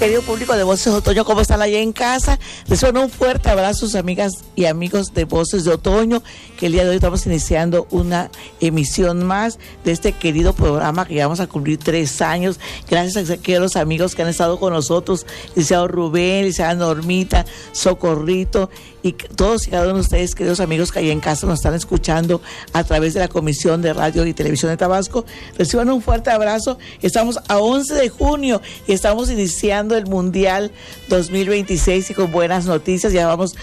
Querido público de Voces de Otoño, ¿cómo están allá en casa? Les suena un fuerte abrazo a sus amigas y amigos de Voces de Otoño, que el día de hoy estamos iniciando una emisión más de este querido programa que ya vamos a cumplir 3 años. Gracias a aquellos amigos que han estado con nosotros, licenciado Rubén, licenciada Normita, Socorrito, y todos y cada uno de ustedes, queridos amigos que allá en casa nos están escuchando a través de la Comisión de Radio y Televisión de Tabasco. Reciban un fuerte abrazo. Estamos a 11 de junio y estamos iniciando el Mundial 2026 y con buenas noticias. Ya vamos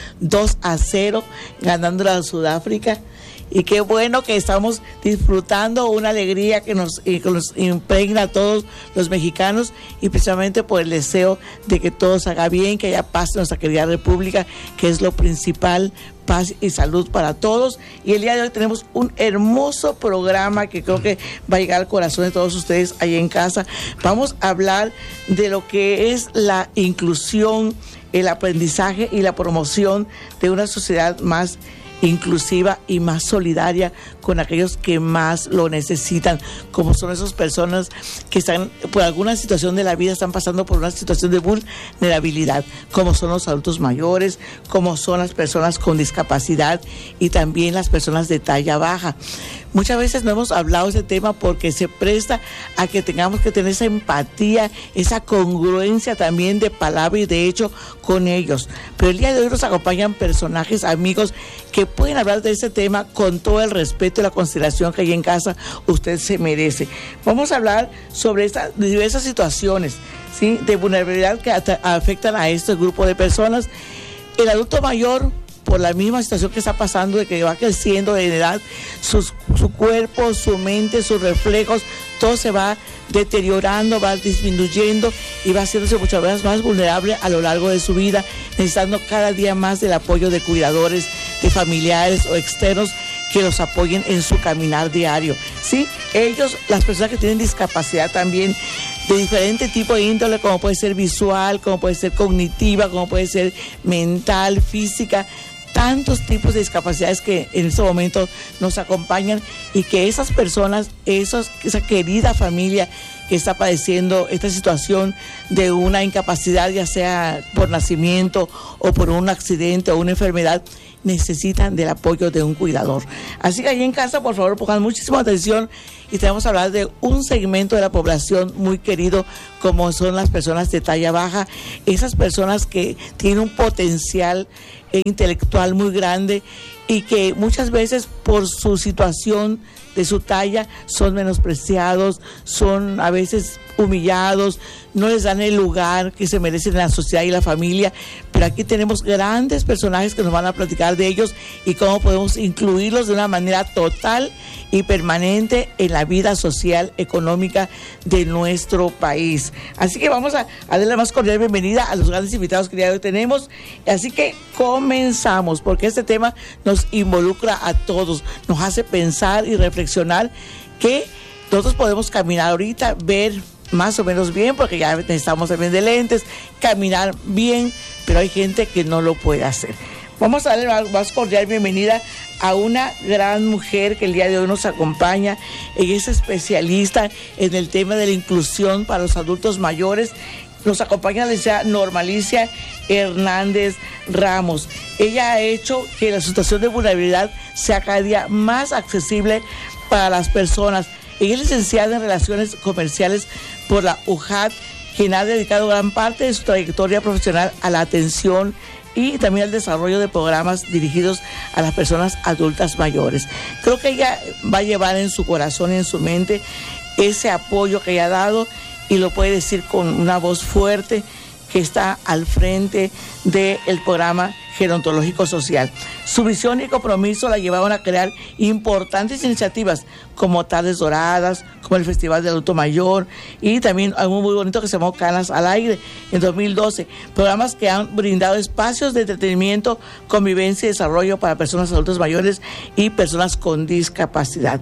2-0 ganando a Sudáfrica. Y qué bueno que estamos disfrutando una alegría que nos impregna a todos los mexicanos, y precisamente por el deseo de que todo se haga bien, que haya paz en nuestra querida república, que es lo principal, paz y salud para todos. Y el día de hoy tenemos un hermoso programa que creo que va a llegar al corazón de todos ustedes ahí en casa. Vamos a hablar de lo que es la inclusión, el aprendizaje y la promoción de una sociedad más inclusiva y más solidaria con aquellos que más lo necesitan, como son esas personas que están por alguna situación de la vida, están pasando por una situación de vulnerabilidad, como son los adultos mayores, como son las personas con discapacidad y también las personas de talla baja. Muchas veces no hemos hablado de ese tema porque se presta a que tengamos que tener esa empatía, esa congruencia también de palabra y de hecho con ellos. Pero el día de hoy nos acompañan personajes, amigos, que pueden hablar de este tema con todo el respeto y la consideración que ahí en casa usted se merece. Vamos a hablar sobre estas diversas situaciones, ¿sí?, de vulnerabilidad que afectan a este grupo de personas. El adulto mayor, por la misma situación que está pasando, de que va creciendo de edad, su cuerpo, su mente, sus reflejos, todo se va deteriorando, va disminuyendo y va haciéndose muchas veces más vulnerable a lo largo de su vida, necesitando cada día más del apoyo de cuidadores, de familiares o externos que los apoyen en su caminar diario. Sí, ellos, las personas que tienen discapacidad también de diferente tipo de índole, como puede ser visual, como puede ser cognitiva, como puede ser mental, física, tantos tipos de discapacidades que en este momento nos acompañan, y que esas personas, esa querida familia que está padeciendo esta situación de una incapacidad, ya sea por nacimiento o por un accidente o una enfermedad, necesitan del apoyo de un cuidador. Así que ahí en casa, por favor, pongan muchísima atención, y tenemos que hablar de un segmento de la población muy querido, como son las personas de talla baja, esas personas que tienen un potencial intelectual muy grande y que muchas veces por su situación de su talla son menospreciados, son a veces humillados, no les dan el lugar que se merecen en la sociedad y la familia. Pero aquí tenemos grandes personajes que nos van a platicar de ellos y cómo podemos incluirlos de una manera total y permanente en la vida social, económica de nuestro país. Así que vamos a darle la más cordial bienvenida a los grandes invitados que ya hoy tenemos. Así que comenzamos, porque este tema nos involucra a todos, nos hace pensar y reflexionar que nosotros podemos caminar ahorita, ver más o menos bien, porque ya necesitamos también de lentes, caminar bien, pero hay gente que no lo puede hacer. Vamos a darle la más cordial bienvenida a una gran mujer que el día de hoy nos acompaña. Ella es especialista en el tema de la inclusión para los adultos mayores. Nos acompaña la licenciada Normalicia Hernández Ramos. Ella ha hecho que la situación de vulnerabilidad sea cada día más accesible para las personas. Ella es licenciada en Relaciones Comerciales por la UJAT, quien ha dedicado gran parte de su trayectoria profesional a la atención y también al desarrollo de programas dirigidos a las personas adultas mayores. Creo que ella va a llevar en su corazón y en su mente ese apoyo que ella ha dado, y lo puede decir con una voz fuerte, que está al frente del programa gerontológico social. Su visión y compromiso la llevaron a crear importantes iniciativas como Tardes Doradas, como el Festival del Adulto Mayor, y también algo muy bonito que se llamó Canas al Aire en 2012. Programas que han brindado espacios de entretenimiento, convivencia y desarrollo para personas adultas mayores y personas con discapacidad.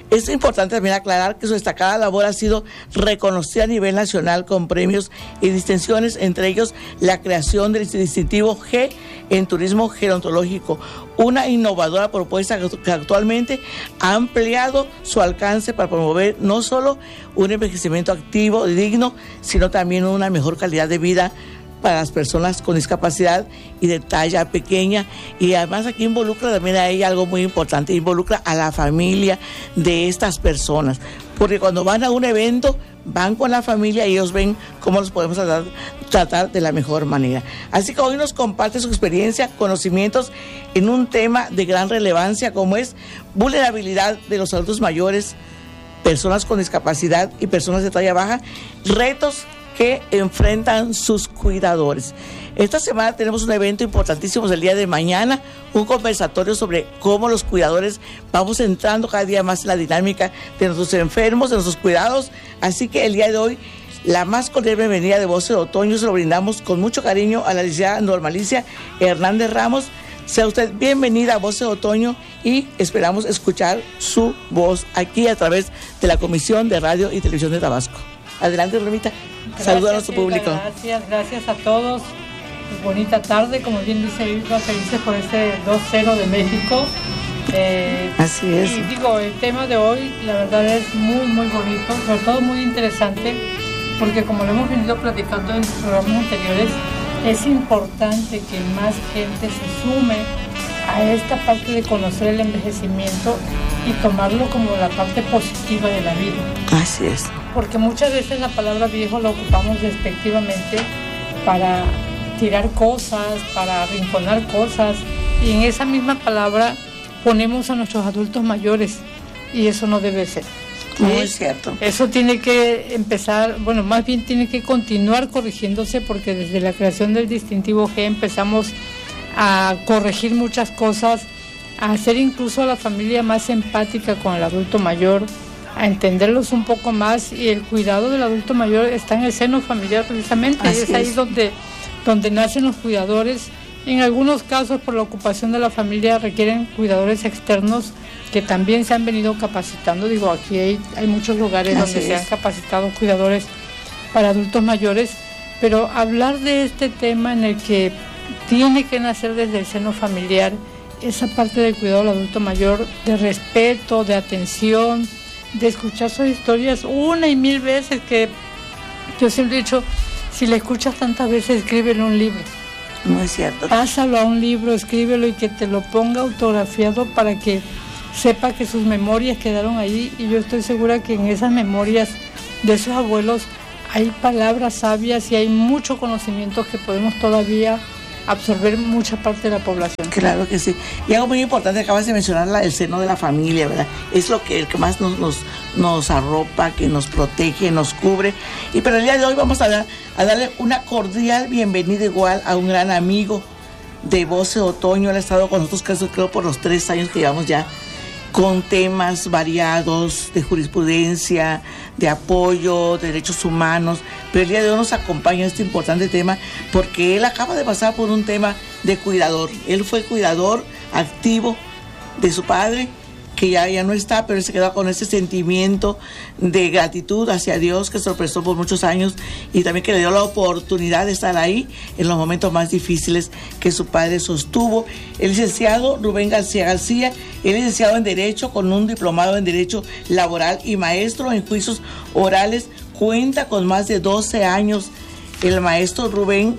Es importante también aclarar que su destacada labor ha sido reconocida a nivel nacional con premios y distinciones, entre ellos la creación del distintivo G en turismo gerontológico, una innovadora propuesta que actualmente ha ampliado su alcance para promover no solo un envejecimiento activo y digno, sino también una mejor calidad de vida para las personas con discapacidad y de talla pequeña. Y además aquí involucra también a ella algo muy importante, involucra a la familia de estas personas, porque cuando van a un evento van con la familia y ellos ven cómo los podemos tratar de la mejor manera. Así que hoy nos comparte su experiencia, conocimientos en un tema de gran relevancia como es vulnerabilidad de los adultos mayores, personas con discapacidad y personas de talla baja, retos que enfrentan sus cuidadores. Esta semana tenemos un evento importantísimo el día de mañana, un conversatorio sobre cómo los cuidadores vamos entrando cada día más en la dinámica de nuestros enfermos, de nuestros cuidados. Así que el día de hoy, la más cordial bienvenida de Voces de Otoño se lo brindamos con mucho cariño a la licenciada Norma Alicia Hernández Ramos. Sea usted bienvenida a Voces de Otoño y esperamos escuchar su voz aquí a través de la Comisión de Radio y Televisión de Tabasco. Adelante, Romita. Saludos a nuestro público. Gracias a todos. Bonita tarde, como bien dice Irma, felices por este 2-0 de México. Así es. Y digo, el tema de hoy, la verdad es muy, muy bonito, sobre todo muy interesante, porque como lo hemos venido platicando en programas anteriores, es importante que más gente se sume a esta parte de conocer el envejecimiento y tomarlo como la parte positiva de la vida. Así es. Porque muchas veces la palabra viejo la ocupamos despectivamente para tirar cosas, para arrinconar cosas, y en esa misma palabra ponemos a nuestros adultos mayores, y eso no debe ser. Muy cierto. Eso tiene que empezar, bueno, más bien tiene que continuar corrigiéndose, porque desde la creación del distintivo G empezamos a corregir muchas cosas, a hacer incluso a la familia más empática con el adulto mayor, a entenderlos un poco más, y el cuidado del adulto mayor está en el seno familiar precisamente. Así es ahí donde nacen los cuidadores. En algunos casos, por la ocupación de la familia, requieren cuidadores externos que también se han venido capacitando. Digo, aquí hay muchos lugares donde se han capacitado cuidadores para adultos mayores, pero hablar de este tema en el que tiene que nacer desde el seno familiar, esa parte del cuidado del adulto mayor, de respeto, de atención, de escuchar sus historias una y mil veces, que yo siempre he dicho, si le escuchas tantas veces, escríbele un libro. No es cierto. Pásalo a un libro, escríbelo y que te lo ponga autografiado para que sepa que sus memorias quedaron ahí, y yo estoy segura que en esas memorias de esos abuelos hay palabras sabias y hay mucho conocimiento que podemos todavía absorber mucha parte de la población. Claro que sí. Y algo muy importante, acabas de mencionar el seno de la familia, ¿verdad? Es el que más nos arropa, que nos protege, nos cubre. Y pero el día de hoy vamos a darle una cordial bienvenida igual a un gran amigo de Voces de Otoño. Él ha estado con nosotros, creo, por los 3 años que llevamos ya, con temas variados de jurisprudencia, de apoyo, de derechos humanos, pero el día de hoy nos acompaña en este importante tema porque él acaba de pasar por un tema de cuidador. Él fue cuidador activo de su padre, que ya no está, pero él se quedó con ese sentimiento de gratitud hacia Dios que se lo prestó por muchos años, y también que le dio la oportunidad de estar ahí en los momentos más difíciles que su padre sostuvo. El licenciado Rubén García García, es licenciado en Derecho con un diplomado en Derecho Laboral y maestro en juicios orales. Cuenta con más de 12 años el maestro Rubén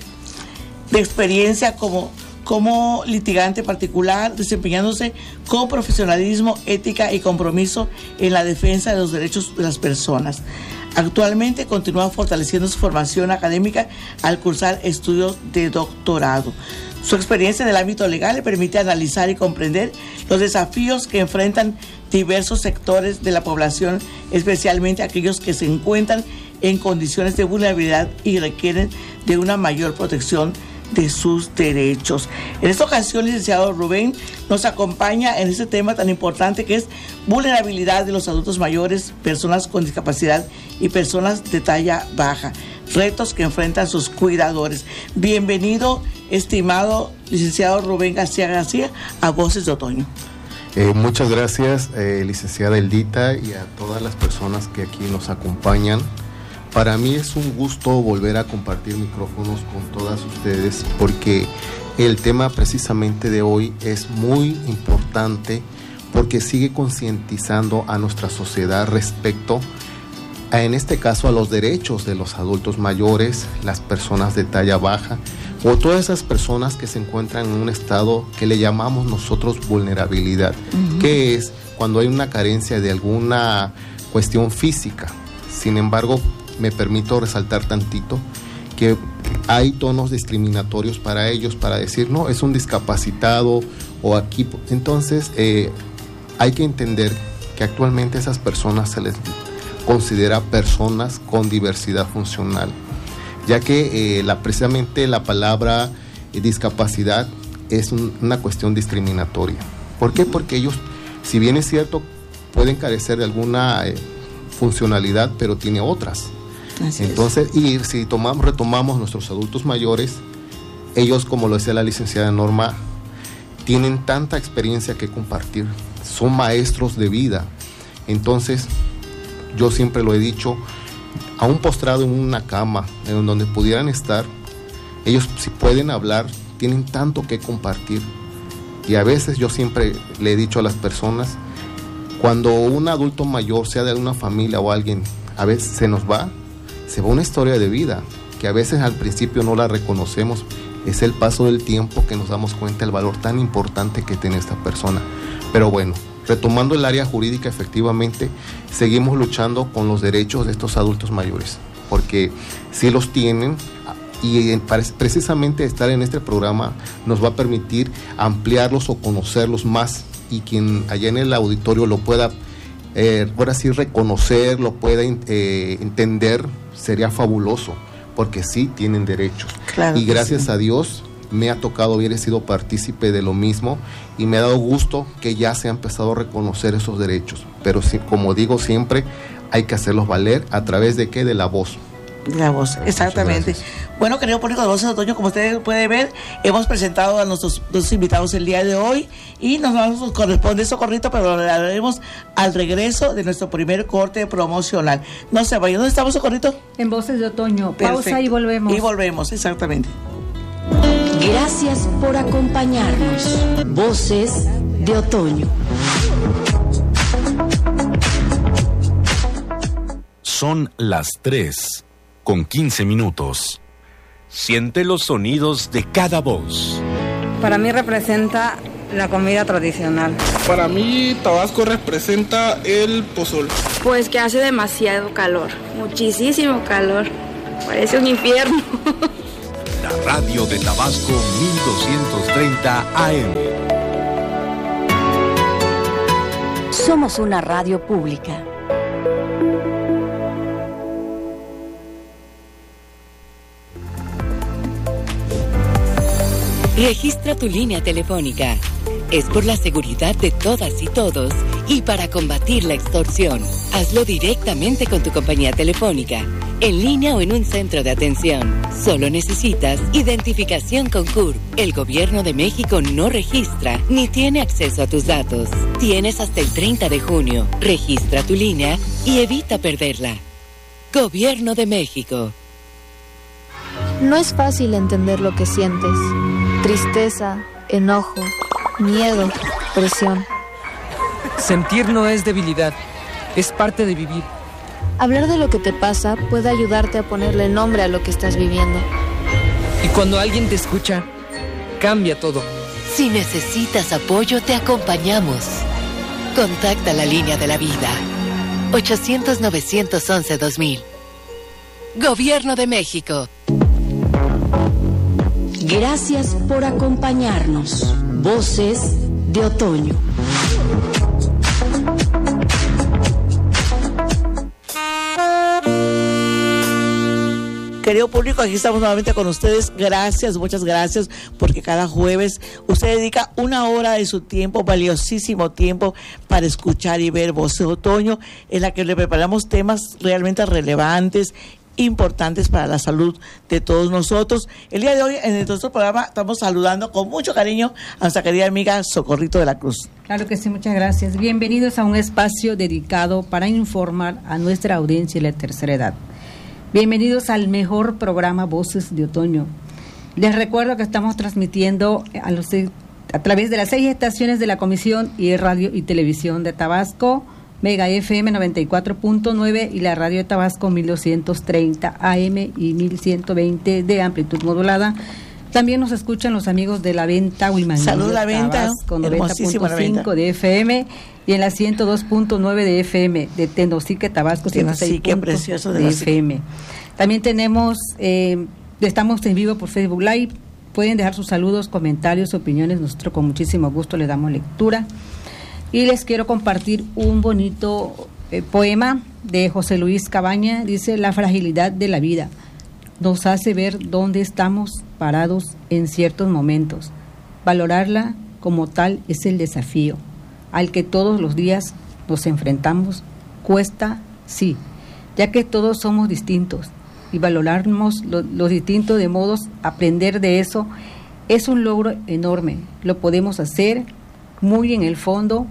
de experiencia como litigante particular, desempeñándose con profesionalismo, ética y compromiso en la defensa de los derechos de las personas. Actualmente continúa fortaleciendo su formación académica al cursar estudios de doctorado. Su experiencia en el ámbito legal le permite analizar y comprender los desafíos que enfrentan diversos sectores de la población, especialmente aquellos que se encuentran en condiciones de vulnerabilidad y requieren de una mayor protección de sus derechos. En esta ocasión, licenciado Rubén nos acompaña en este tema tan importante que es vulnerabilidad de los adultos mayores, personas con discapacidad y personas de talla baja, retos que enfrentan sus cuidadores. Bienvenido, estimado licenciado Rubén García García, a Voces de Otoño. Muchas gracias, licenciada Eldita, y a todas las personas que aquí nos acompañan. Para mí es un gusto volver a compartir micrófonos con todas ustedes, porque el tema precisamente de hoy es muy importante, porque sigue concientizando a nuestra sociedad respecto en este caso a los derechos de los adultos mayores, las personas de talla baja o todas esas personas que se encuentran en un estado que le llamamos nosotros vulnerabilidad, que es cuando hay una carencia de alguna cuestión física. Sin embargo, me permito resaltar tantito que hay tonos discriminatorios para ellos, para decir, no, es un discapacitado o aquí. Entonces, hay que entender que actualmente esas personas se les considera personas con diversidad funcional, ya que precisamente la palabra discapacidad es una cuestión discriminatoria. ¿Por qué? Porque ellos, si bien es cierto, pueden carecer de alguna funcionalidad, pero tiene otras. Entonces, y si retomamos nuestros adultos mayores, ellos, como lo decía la licenciada Norma, tienen tanta experiencia que compartir, son maestros de vida. Entonces, yo siempre lo he dicho, aún postrado en una cama, en donde pudieran estar, ellos si pueden hablar, tienen tanto que compartir. Y a veces yo siempre le he dicho a las personas, cuando un adulto mayor, sea de alguna familia o alguien, a veces se va una historia de vida, que a veces al principio no la reconocemos. Es el paso del tiempo que nos damos cuenta del valor tan importante que tiene esta persona. Pero bueno, retomando el área jurídica, efectivamente, seguimos luchando con los derechos de estos adultos mayores, porque sí los tienen, y precisamente estar en este programa nos va a permitir ampliarlos o conocerlos más, y quien allá en el auditorio lo pueda, ahora sí, reconocer, lo pueda entender, sería fabuloso, porque sí tienen derechos. Claro, y gracias a Dios me ha tocado haber sido partícipe de lo mismo, y me ha dado gusto que ya se ha empezado a reconocer esos derechos. Pero sí, como digo siempre, hay que hacerlos valer a través de ¿qué? De la voz. La voz, exactamente. Bueno, querido público de Voces de Otoño, como ustedes pueden ver, hemos presentado a nuestros dos invitados el día de hoy, y nos corresponde socorrito, pero lo haremos al regreso de nuestro primer corte promocional. No se vayan, ¿dónde estamos, socorrito? En Voces de Otoño. Perfecto. Pausa y volvemos. Y volvemos, exactamente. Gracias por acompañarnos. Voces de Otoño. Son las 3:15. Siente los sonidos de cada voz. Para mí representa la comida tradicional. Para mí Tabasco representa el pozol. Pues que hace demasiado calor, muchísimo calor, parece un infierno. La radio de Tabasco 1230 AM. Somos una radio pública. Registra tu línea telefónica. Es por la seguridad de todas y todos y para combatir la extorsión. Hazlo directamente con tu compañía telefónica, en línea o en un centro de atención. Solo necesitas identificación con CURP. El Gobierno de México no registra ni tiene acceso a tus datos. Tienes hasta el 30 de junio. Registra tu línea y evita perderla. Gobierno de México. No es fácil entender lo que sientes. Tristeza, enojo, miedo, presión. Sentir no es debilidad, es parte de vivir. Hablar de lo que te pasa puede ayudarte a ponerle nombre a lo que estás viviendo. Y cuando alguien te escucha, cambia todo. Si necesitas apoyo, te acompañamos. Contacta la línea de la vida. 800-911-2000. Gobierno de México. Gracias por acompañarnos. Voces de Otoño. Querido público, aquí estamos nuevamente con ustedes. Gracias, muchas gracias, porque cada jueves usted dedica una hora de su tiempo, valiosísimo tiempo, para escuchar y ver Voces de Otoño, en la que le preparamos temas realmente relevantes importantes para la salud de todos nosotros. El día de hoy en nuestro programa estamos saludando con mucho cariño a nuestra querida amiga Socorrito de la Cruz. Claro que sí, muchas gracias. Bienvenidos a un espacio dedicado para informar a nuestra audiencia de la tercera edad. Bienvenidos al mejor programa Voces de Otoño. Les recuerdo que estamos transmitiendo a través de las 6 estaciones de la Comisión y Radio y Televisión de Tabasco, Mega FM 94.9 y la Radio de Tabasco 1230 AM y 1120 de amplitud modulada. También nos escuchan los amigos de La Venta, Huimanguillo, Salud La Venta, con 90.5 de FM y en la 102.9 de FM de Tenosique, Tabasco, 106.0 de FM. También tenemos, estamos en vivo por Facebook Live. Pueden dejar sus saludos, comentarios, opiniones. Nosotros con muchísimo gusto les damos lectura. Y les quiero compartir un bonito poema de José Luis Cabaña. Dice: la fragilidad de la vida nos hace ver dónde estamos parados en ciertos momentos. Valorarla como tal es el desafío al que todos los días nos enfrentamos. Cuesta, sí, ya que todos somos distintos y valorarnos los distintos de modos, aprender de eso es un logro enorme. Lo podemos hacer muy en el fondo.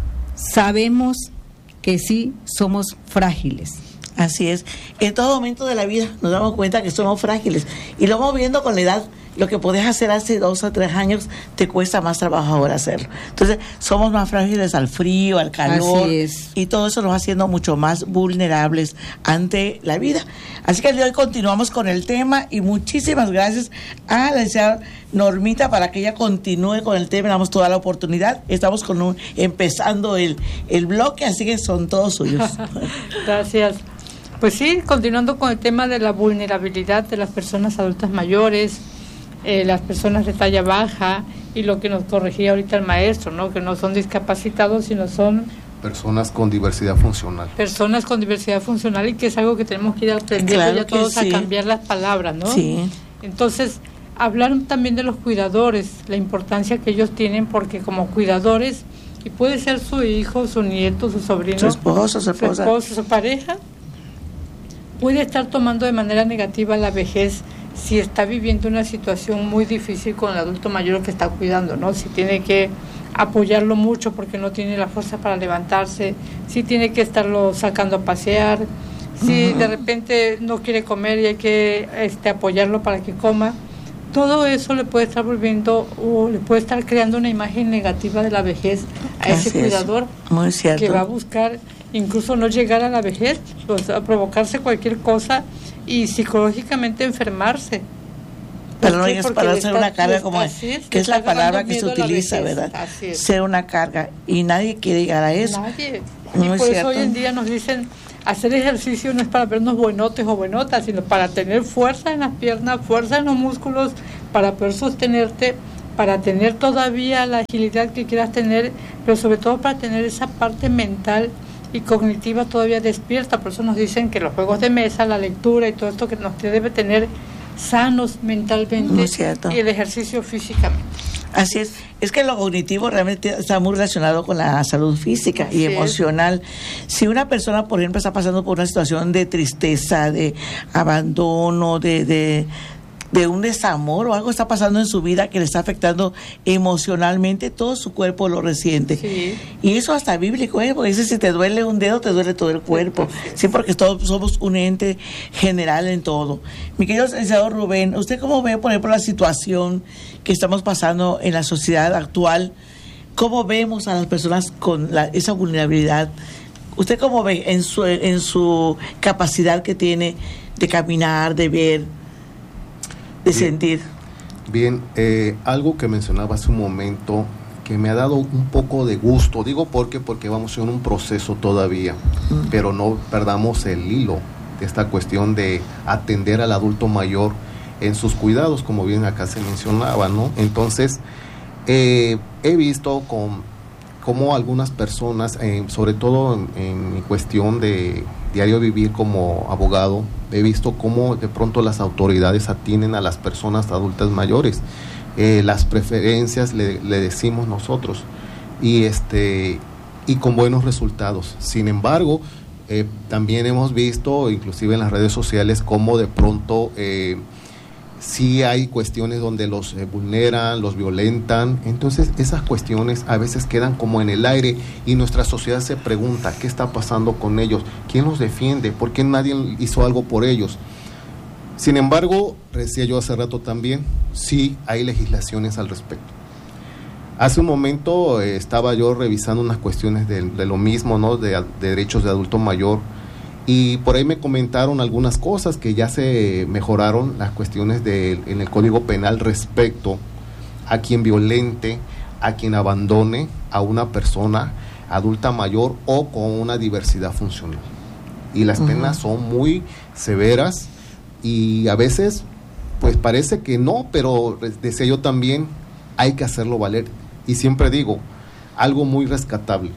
Sabemos que sí somos frágiles. Así es. En todo momento de la vida nos damos cuenta que somos frágiles y lo vamos viendo con la edad. Lo que podías hacer hace 2 o 3 años te cuesta más trabajo ahora hacerlo. Entonces somos más frágiles al frío, al calor. Así es. Y todo eso nos va haciendo mucho más vulnerables ante la vida. Así que el día de hoy continuamos con el tema y muchísimas gracias a la licenciada Normita para que ella continúe con el tema. Le damos toda la oportunidad. Estamos empezando el bloque, así que son todos suyos. Gracias. Pues sí, continuando con el tema de la vulnerabilidad de las personas adultas mayores, las personas de talla baja y lo que nos corregía ahorita el maestro, ¿no? Que no son discapacitados, sino son personas con diversidad funcional. Personas con diversidad funcional, y que es algo que tenemos que ir aprendiendo claro ya todos sí. A cambiar las palabras, ¿no? Sí. Entonces, hablar también de los cuidadores, la importancia que ellos tienen, porque como cuidadores, y puede ser su hijo, su nieto, su sobrino, su esposo, su esposa, su pareja, puede estar tomando de manera negativa la vejez si está viviendo una situación muy difícil con el adulto mayor que está cuidando, ¿no? Si tiene que apoyarlo mucho porque no tiene la fuerza para levantarse, si tiene que estarlo sacando a pasear, si de repente no quiere comer y hay que apoyarlo para que coma. Todo eso le puede estar volviendo o le puede estar creando una imagen negativa de la vejez a ese cuidador. Muy cierto. Que va a buscar incluso no llegar a la vejez, pues a provocarse cualquier cosa y psicológicamente enfermarse. Pero no es para ser una carga como que es la palabra que se utiliza, ¿verdad? Ser una carga, y nadie quiere llegar a eso. Nadie. Y por eso hoy en día nos dicen, hacer ejercicio no es para vernos buenotes o buenotas, sino para tener fuerza en las piernas, fuerza en los músculos, para poder sostenerte, para tener todavía la agilidad que quieras tener, pero sobre todo para tener esa parte mental y cognitiva todavía despierta. Por eso nos dicen que los juegos de mesa, la lectura y todo esto que nos debe tener sanos mentalmente y el ejercicio físicamente. Así es que lo cognitivo realmente está muy relacionado con la salud física y emocional. Si una persona, por ejemplo, está pasando por una situación de tristeza, de abandono, de un desamor o algo está pasando en su vida que le está afectando emocionalmente, todo su cuerpo lo resiente. Sí. Y eso hasta bíblico, porque dice, si te duele un dedo, te duele todo el cuerpo. Sí, porque todos somos un ente general en todo. Mi querido licenciado Rubén, ¿usted cómo ve, por ejemplo, la situación que estamos pasando en la sociedad actual? ¿Cómo vemos a las personas con esa vulnerabilidad? ¿Usted cómo ve en su capacidad que tiene de caminar, de ver, de sentir? Bien, algo que mencionaba hace un momento que me ha dado un poco de gusto, digo porque vamos en un proceso todavía, pero no perdamos el hilo de esta cuestión de atender al adulto mayor en sus cuidados, como bien acá se mencionaba, ¿no? Entonces, he visto cómo algunas personas, sobre todo en mi cuestión de diario vivir como abogado, he visto cómo de pronto las autoridades atienden a las personas adultas mayores, las preferencias le decimos nosotros, y con buenos resultados. Sin embargo, también hemos visto, inclusive en las redes sociales, cómo de pronto sí hay cuestiones donde los vulneran, los violentan. Entonces esas cuestiones a veces quedan como en el aire y nuestra sociedad se pregunta qué está pasando con ellos, quién los defiende, por qué nadie hizo algo por ellos. Sin embargo, decía yo hace rato también, sí hay legislaciones al respecto. Hace un momento estaba yo revisando unas cuestiones de lo mismo, ¿no? de derechos de adulto mayor, y por ahí me comentaron algunas cosas que ya se mejoraron, las cuestiones en el Código Penal respecto a quien violente, a quien abandone a una persona adulta mayor o con una diversidad funcional. Y las penas son muy severas y a veces pues parece que no, pero decía yo también, hay que hacerlo valer. Y siempre digo, algo muy rescatable,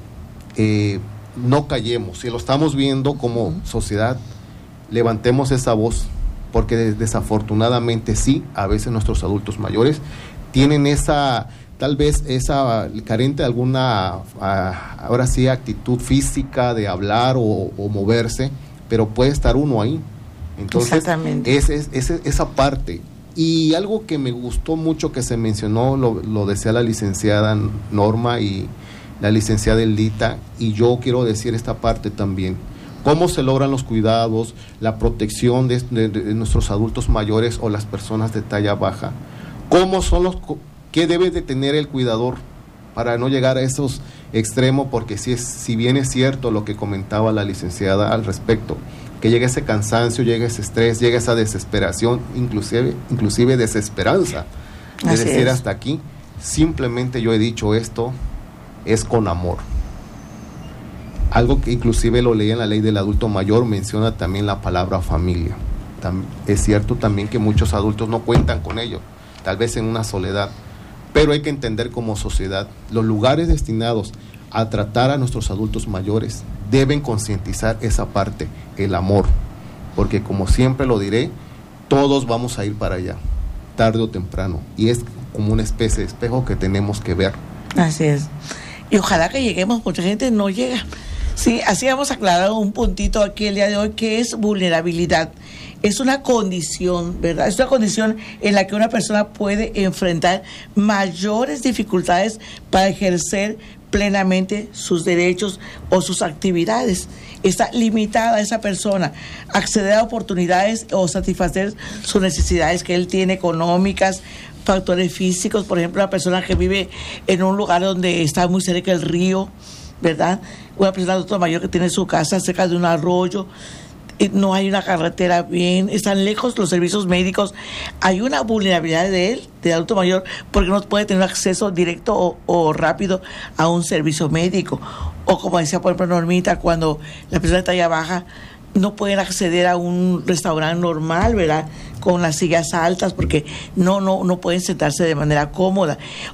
no callemos, si lo estamos viendo como sociedad, levantemos esa voz, porque desafortunadamente sí, a veces nuestros adultos mayores tienen tal vez carente de alguna, ahora sí, actitud física de hablar o moverse, pero puede estar uno ahí. Entonces, esa parte. Y algo que me gustó mucho que se mencionó, lo decía la licenciada Norma y la licenciada Eldita, y yo quiero decir esta parte también. ¿Cómo se logran los cuidados, la protección de nuestros adultos mayores o las personas de talla baja? ¿Qué debe de tener el cuidador para no llegar a esos extremos? Porque si bien es cierto lo que comentaba la licenciada al respecto, que llegue ese cansancio, llegue ese estrés, llegue esa desesperación, inclusive desesperanza, de decir hasta aquí, simplemente yo he dicho esto, es con amor. Algo que inclusive lo leí en la ley del adulto mayor, menciona también la palabra familia. Es cierto también que muchos adultos no cuentan con ello, tal vez en una soledad, pero hay que entender como sociedad, los lugares destinados a tratar a nuestros adultos mayores deben concientizar esa parte, el amor, porque como siempre lo diré, todos vamos a ir para allá, tarde o temprano, y es como una especie de espejo que tenemos que ver. Así es, y ojalá que lleguemos, mucha gente no llega. Sí, así hemos aclarado un puntito aquí el día de hoy, que es vulnerabilidad. Es una condición, ¿verdad? Es una condición en la que una persona puede enfrentar mayores dificultades para ejercer plenamente sus derechos o sus actividades. Está limitada esa persona a acceder a oportunidades o satisfacer sus necesidades que él tiene económicas, factores físicos. Por ejemplo, una persona que vive en un lugar donde está muy cerca del río, ¿verdad? Una persona adulto mayor que tiene su casa cerca de un arroyo, no hay una carretera bien, están lejos los servicios médicos, hay una vulnerabilidad de él, de adulto mayor, porque no puede tener acceso directo o rápido a un servicio médico. O como decía, por ejemplo, Normita, cuando la persona de talla baja no pueden acceder a un restaurante normal, ¿verdad?, con las sillas altas, porque no pueden sentarse de manera cómoda.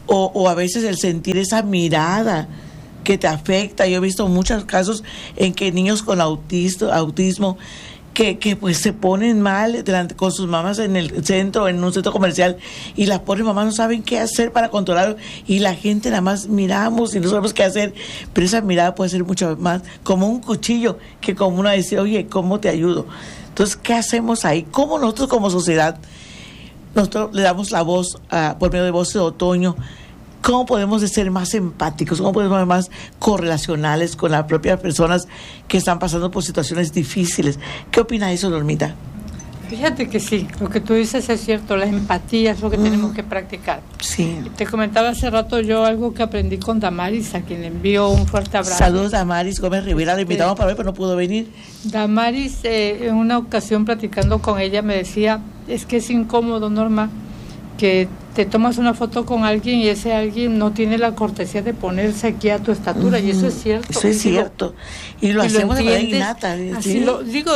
O a veces el sentir esa mirada que te afecta. Yo he visto muchos casos en que niños con autismo que pues se ponen mal con sus mamás en un centro comercial, y las pobres mamás no saben qué hacer para controlarlo, y la gente nada más miramos y no sabemos qué hacer, pero esa mirada puede ser mucho más como un cuchillo que como una decir, oye, ¿cómo te ayudo? Entonces, ¿qué hacemos ahí? ¿Cómo nosotros como sociedad, nosotros le damos la voz por medio de Voces de Otoño? ¿Cómo podemos ser más empáticos? ¿Cómo podemos ser más correlacionales con las propias personas que están pasando por situaciones difíciles? ¿Qué opina eso, Normita? Fíjate que sí, lo que tú dices es cierto, la empatía es lo que tenemos que practicar. Sí. Te comentaba hace rato yo algo que aprendí con Damaris, a quien le envío un fuerte abrazo. Saludos, Damaris Gómez Rivera, la invitamos para ver, pero no pudo venir. Damaris, en una ocasión platicando con ella, me decía, es que es incómodo, Norma, que te tomas una foto con alguien y ese alguien no tiene la cortesía de ponerse aquí a tu estatura, y eso es cierto. Eso es cierto. Y lo hacemos de manera innata. Así lo digo,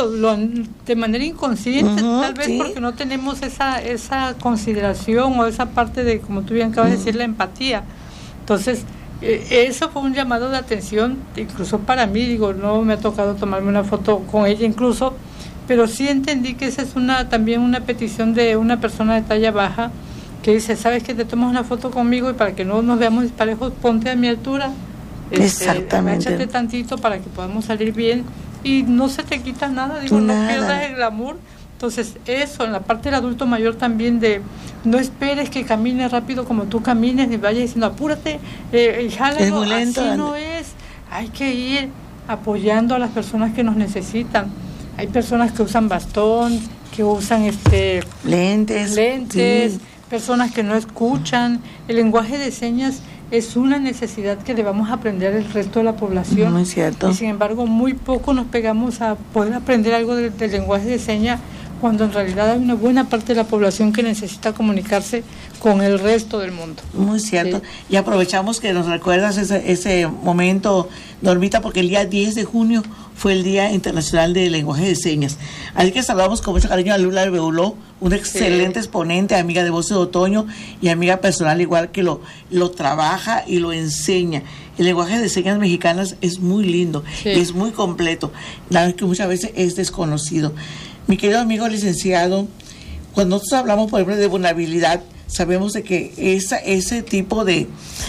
de manera inconsciente, tal vez porque no tenemos esa consideración o esa parte de, como tú bien acabas de decir, la empatía. Entonces, eso fue un llamado de atención, incluso para mí, digo, no me ha tocado tomarme una foto con ella incluso, pero sí entendí que esa es también una petición de una persona de talla baja, que dice, ¿sabes que te tomas una foto conmigo y para que no nos veamos disparejos, ponte a mi altura? Exactamente. Agáchate tantito para que podamos salir bien. y no se te quita nada, digo, no pierdas el glamour. Entonces, eso, en la parte del adulto mayor también, de no esperes que camine rápido como tú camines, ni vayas diciendo, apúrate, y jálalo, es muy lento, así no es. Hay que ir apoyando a las personas que nos necesitan. Hay personas que usan bastón, que usan lentes, sí. Personas que no escuchan. El lenguaje de señas es una necesidad que debamos aprender el resto de la población. Muy cierto. Y sin embargo, muy poco nos pegamos a poder aprender algo del lenguaje de señas, cuando en realidad hay una buena parte de la población que necesita comunicarse con el resto del mundo. Muy cierto. Sí. Y aprovechamos que nos recuerdas ese momento, Normita, porque el día 10 de junio fue el Día Internacional del Lenguaje de Señas. Así que saludamos con mucho cariño a Lula Beuló, una excelente exponente, amiga de Voces de Otoño y amiga personal, igual que lo trabaja y lo enseña. El lenguaje de señas mexicanas es muy lindo, es muy completo, nada que muchas veces es desconocido. Mi querido amigo licenciado, cuando nosotros hablamos, por ejemplo, de vulnerabilidad, sabemos de que ese tipo de...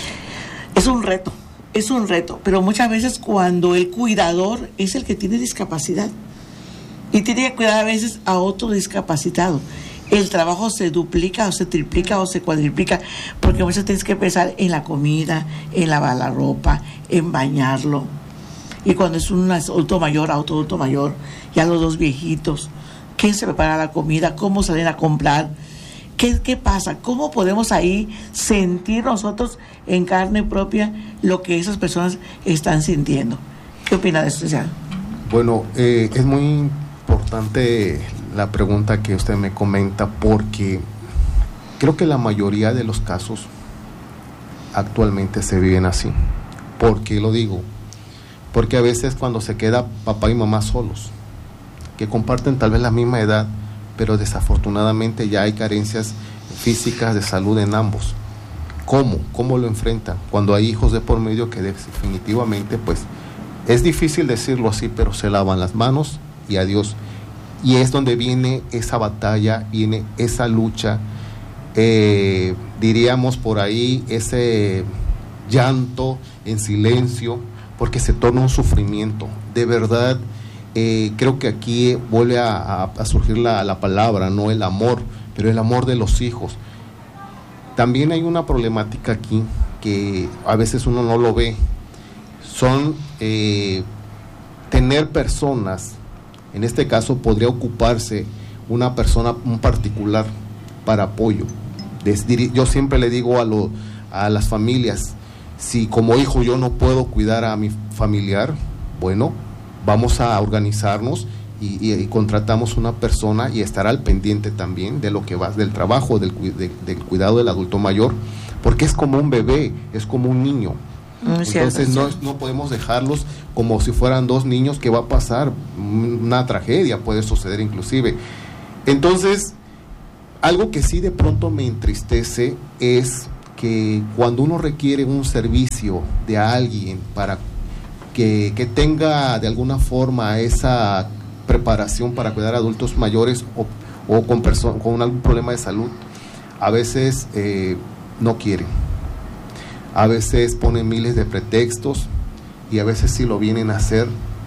es un reto, pero muchas veces cuando el cuidador es el que tiene discapacidad y tiene que cuidar a veces a otro discapacitado, el trabajo se duplica o se triplica o se cuadriplica, porque muchas veces tienes que pensar en la comida, en lavar la ropa, en bañarlo. Y cuando es un adulto mayor, otro adulto mayor, ya los dos viejitos, ¿quién se prepara la comida? ¿Cómo salen a comprar? ¿Qué pasa? ¿Cómo podemos ahí sentir nosotros en carne propia lo que esas personas están sintiendo? ¿Qué opina de eso, licenciado? Bueno, es muy importante la pregunta que usted me comenta, porque creo que la mayoría de los casos actualmente se viven así. ¿Por qué lo digo? Porque a veces cuando se queda papá y mamá solos, que comparten tal vez la misma edad, pero desafortunadamente ya hay carencias físicas de salud en ambos. ¿Cómo lo enfrentan? Cuando hay hijos de por medio, que definitivamente pues es difícil decirlo así, pero se lavan las manos y adiós. Y es donde viene esa batalla, viene esa lucha, diríamos por ahí, ese llanto en silencio, porque se torna un sufrimiento. De verdad, creo que aquí vuelve a surgir la palabra, no el amor, pero el amor de los hijos. También hay una problemática aquí que a veces uno no lo ve, son tener personas, en este caso podría ocuparse una persona, un particular, para apoyo. Yo siempre le digo a las familias, si como hijo yo no puedo cuidar a mi familiar, bueno, vamos a organizarnos y contratamos una persona y estará al pendiente también de lo que va, del trabajo, del cuidado del adulto mayor, porque es como un bebé, es como un niño. Entonces no podemos dejarlos como si fueran dos niños, que va a pasar una tragedia, puede suceder inclusive. Entonces, algo que sí de pronto me entristece es que cuando uno requiere un servicio de alguien para que tenga de alguna forma esa preparación para cuidar a adultos mayores o con algún problema de salud, a veces no quieren. A veces ponen miles de pretextos, y a veces sí lo vienen a hacer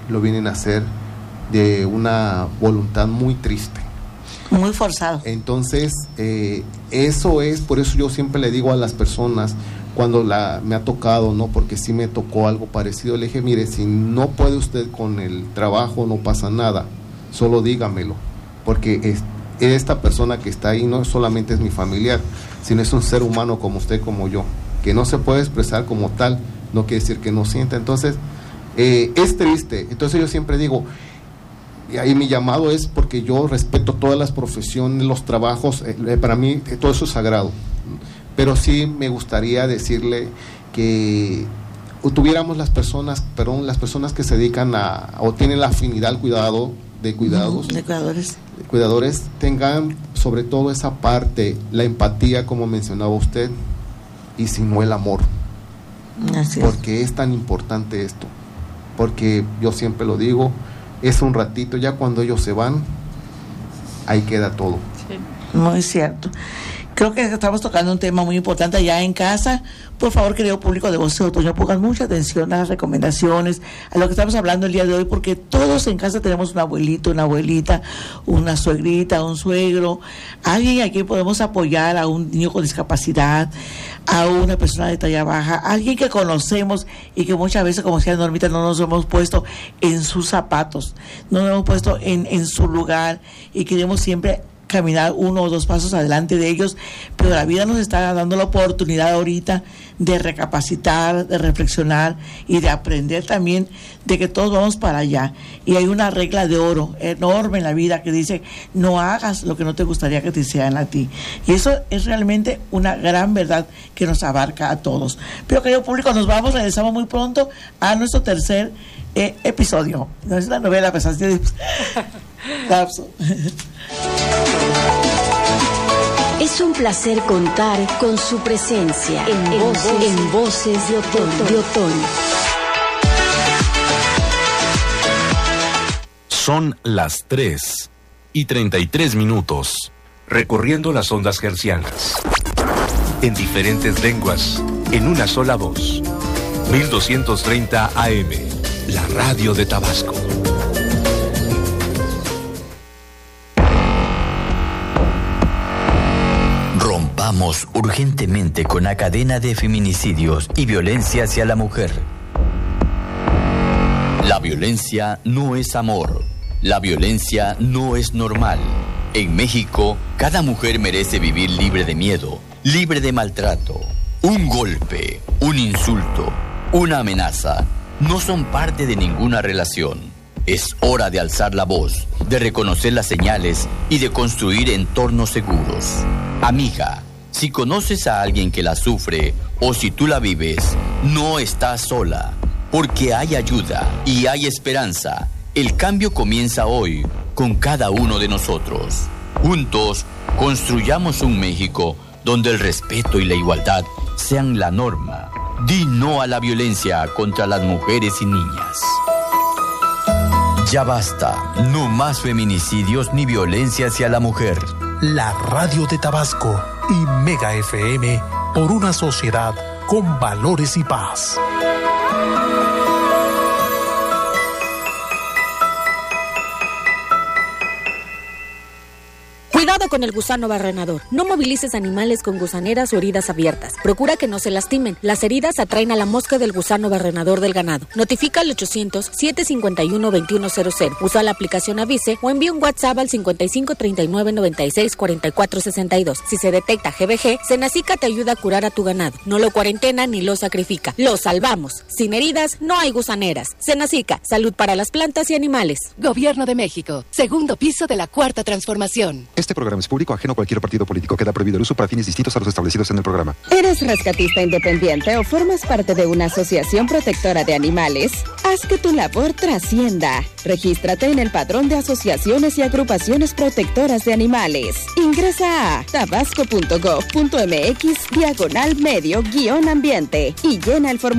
de una voluntad muy triste. Muy forzado. Entonces, eso es, por eso yo siempre le digo a las personas, cuando me ha tocado, ¿no? Porque sí me tocó algo parecido, le dije, mire, si no puede usted con el trabajo, no pasa nada, solo dígamelo, porque esta persona que está ahí no solamente es mi familiar, sino es un ser humano como usted, como yo, que no se puede expresar como tal, no quiere decir que no sienta. Entonces, es triste. Entonces yo siempre digo, y ahí mi llamado es, porque yo respeto todas las profesiones, los trabajos, para mí todo eso es sagrado, pero sí me gustaría decirle que tuviéramos las personas que se dedican o tienen la afinidad al cuidado, de cuidadores, tengan sobre todo esa parte, la empatía, como mencionaba usted, y si no el amor. Así porque es tan importante esto, porque yo siempre lo digo, es un ratito, ya cuando ellos se van, ahí queda todo. Sí. Muy cierto. Creo que estamos tocando un tema muy importante allá en casa. Por favor, querido público de Voces de Otoño, pongan mucha atención a las recomendaciones, a lo que estamos hablando el día de hoy, porque todos en casa tenemos un abuelito, una abuelita, una suegrita, un suegro, alguien a quien podemos apoyar, a un niño con discapacidad, a una persona de talla baja, alguien que conocemos y que muchas veces, como decía Normita, no nos hemos puesto en sus zapatos, no nos hemos puesto en su lugar y queremos siempre caminar 1 o 2 pasos adelante de ellos, pero la vida nos está dando la oportunidad ahorita de recapacitar, de reflexionar y de aprender también de que todos vamos para allá. Y hay una regla de oro enorme en la vida que dice: no hagas lo que no te gustaría que te hicieran a ti. Y eso es realmente una gran verdad que nos abarca a todos. Pero, querido público, nos vamos, regresamos muy pronto a nuestro tercer episodio. No es una novela, pues así de... Es un placer contar con su presencia en Voces de Otoño. Son las 3:33, recorriendo las ondas hercianas, en diferentes lenguas, en una sola voz. 1230 AM, la radio de Tabasco. Rompamos urgentemente con la cadena de feminicidios y violencia hacia la mujer. La violencia no es amor. La violencia no es normal. En México, cada mujer merece vivir libre de miedo, libre de maltrato. Un golpe, un insulto, una amenaza no son parte de ninguna relación. Es hora de alzar la voz, de reconocer las señales y de construir entornos seguros. Amiga, si conoces a alguien que la sufre o si tú la vives, no estás sola, porque hay ayuda y hay esperanza. El cambio comienza hoy con cada uno de nosotros. Juntos, construyamos un México donde el respeto y la igualdad sean la norma. Di no a la violencia contra las mujeres y niñas. Ya basta, no más feminicidios ni violencia hacia la mujer. La radio de Tabasco y Mega FM por una sociedad con valores y paz. Cuidado con el gusano barrenador. No movilices animales con gusaneras o heridas abiertas. Procura que no se lastimen. Las heridas atraen a la mosca del gusano barrenador del ganado. Notifica al 800-751-2100. Usa la aplicación Avise o envía un WhatsApp al 5539964462. Si se detecta GBG, Senacica te ayuda a curar a tu ganado. No lo cuarentena ni lo sacrifica. Lo salvamos. Sin heridas no hay gusaneras. Senacica, salud para las plantas y animales. Gobierno de México. Segundo piso de la Cuarta Transformación. Este programa es público, ajeno a cualquier partido político. Queda prohibido el uso para fines distintos a los establecidos en el programa. ¿Eres rescatista independiente o formas parte de una asociación protectora de animales? Haz que tu labor trascienda. Regístrate en el Padrón de Asociaciones y Agrupaciones Protectoras de Animales. Ingresa a tabasco.gov.mx/medio-ambiente y llena el formulario.